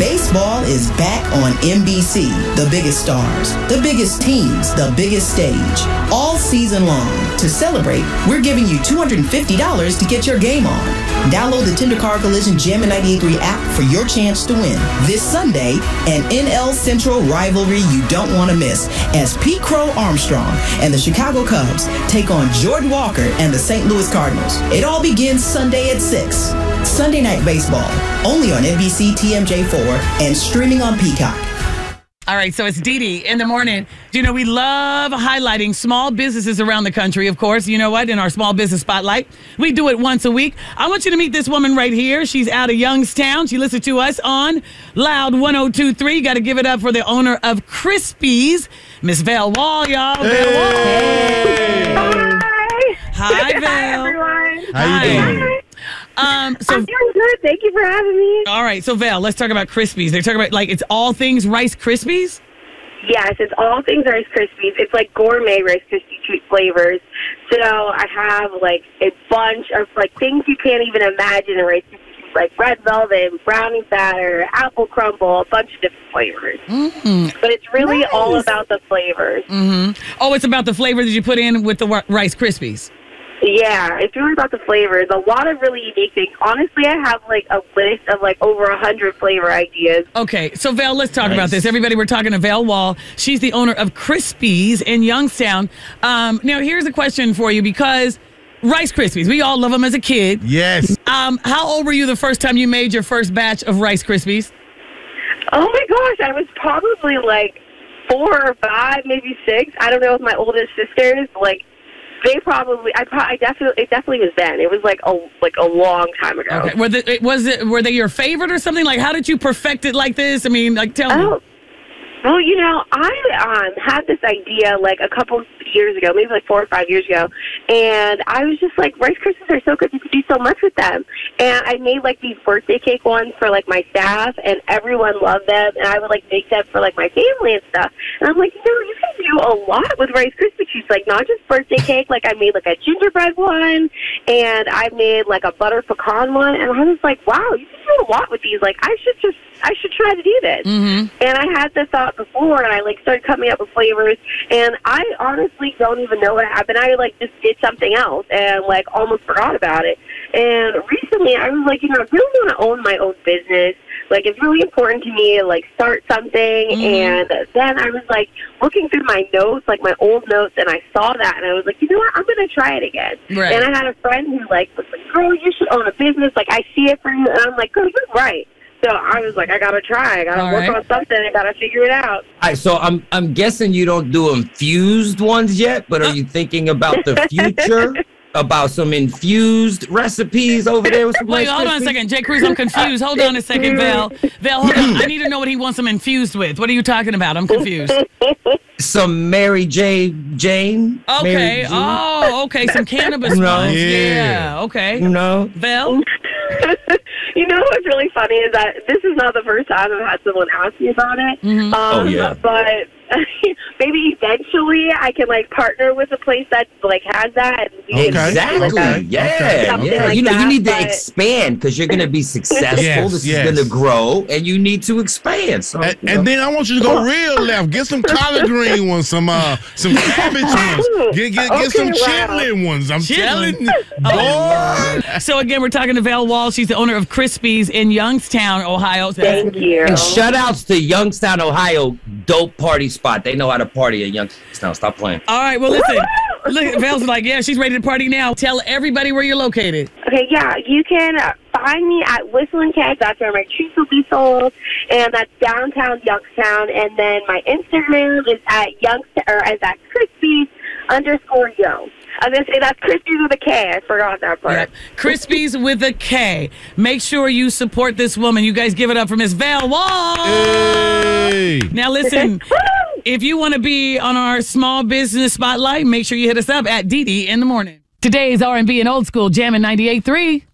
Baseball is back on NBC. The biggest stars, the biggest teams, the biggest stage. All season long. To celebrate, we're giving you $250 to get your game on. Download the Tender Car Collision Jammin' 98.3 app for your chance to win. This Sunday, an NL Central rivalry you don't want to miss as Pete Crow Armstrong and the Chicago Cubs take on Jordan Walker and the St. Louis Cardinals. It all begins Sunday at 6. Sunday Night Baseball, only on NBC TMJ4 and streaming on Peacock. All right, so it's Dee Dee in the morning. You know, we love highlighting small businesses around the country, of course. You know what? In our small business spotlight, we do it once a week. I want you to meet this woman right here. She's out of Youngstown. She listens to us on Loud 102.3. You got to give it up for the owner of Crispies, Miss Val Wall, y'all. Hey. Val Wall. Hi. Hi, Val. Hi, everyone. How you doing? I'm doing good. Thank you for having me. All right, so Val, let's talk about Crispies. They're talking about, like, it's all things Rice Krispies? Yes, it's all things Rice Krispies. It's like gourmet Rice Krispie treat flavors. So I have like a bunch of like things you can't even imagine in Rice Krispie treats, like red velvet, brownie batter, apple crumble, a bunch of different flavors. Mm-hmm. But it's really all about the flavors. Mm-hmm. Oh, it's about the flavor that you put in with the Rice Krispies. Yeah, it's really about the flavors. A lot of really unique things. Honestly, I have like a list of like over 100 flavor ideas. Okay, so Val, let's talk about this. Everybody, we're talking to Val Wall. She's the owner of Crispies in Youngstown. Now, here's a question for you because Rice Krispies, we all love them as a kid. Yes. How old were you the first time you made your first batch of Rice Krispies? Oh my gosh, I was probably like 4 or 5, maybe 6. I don't know with my oldest sisters. Like, they probably, it definitely was then. It was like a long time ago. Okay. Were they your favorite or something? Like, how did you perfect it like this? I mean, like, tell me. Well, you know, I had this idea like a couple years ago, maybe like 4 or 5 years ago, and I was just like, Rice Krispies are so good, you could do so much with them. And I made like these birthday cake ones for like my staff, and everyone loved them, and I would like make them for like my family and stuff. And I'm like, you know, you can do a lot with Rice Krispie treats, like not just birthday cake, like I made like a gingerbread one, and I made like a butter pecan one, and I was like, wow, you can do a lot with these. Like, I should try to do this. Mm-hmm. And I had the thought before, and I like started coming up with flavors, and I honestly don't even know what happened. I like just did something else and like almost forgot about it. And recently I was like, you know, I really want to own my own business. Like, it's really important to me to like start something. And then I was like looking through my notes, like my old notes, and I saw that, and I was like, you know what, I'm going to try it again. Right. And I had a friend who like was like, girl, you should own a business. Like, I see it for you. And I'm like, girl, you're right. So I was like, I gotta try. I gotta work on something. I gotta figure it out. All right, so I'm guessing you don't do infused ones yet, but are you thinking about the future? About some infused recipes over there with some Wait, hold on a second. Jay Cruz, I'm confused. Hold on a second, Val. Val, hold on. I need to know what he wants them infused with. What are you talking about? I'm confused. Some Mary Jane. Okay. Oh, okay. Some cannabis ones. Yeah. Okay. You know? Val? You know what's really funny is that this is not the first time I've had someone ask me about it. Mm-hmm. Oh, yeah. But maybe eventually I can like partner with a place that like has that. And Exactly. Like yeah. Like you know, that, you need to expand because you're going to be successful. This is going to grow, and you need to expand. So, and then I want you to go real left. Get some collard green ones, some cabbage ones. Get some chitlin ones. I'm telling you. So again, we're talking to Val Wall. She's the owner of Crispies in Youngstown, Ohio. Thank you. And shout outs to Youngstown, Ohio. Dope party spot. They know how to party at Youngstown. Stop playing. All right, well, listen. Look, Val's like, yeah, she's ready to party now. Tell everybody where you're located. Okay, yeah, you can find me at Whistling Keg. That's where my treats will be sold, and that's downtown Youngstown. And then my Instagram is at Crispies_yo. I was going to say that's Crispies with a K. I forgot that part. Yep. Crispies with a K. Make sure you support this woman. You guys give it up for Miss Val Wall. Hey. Now, listen, if you want to be on our small business spotlight, make sure you hit us up at Dee Dee in the morning. Today's R&B and old school Jammin' 98.3.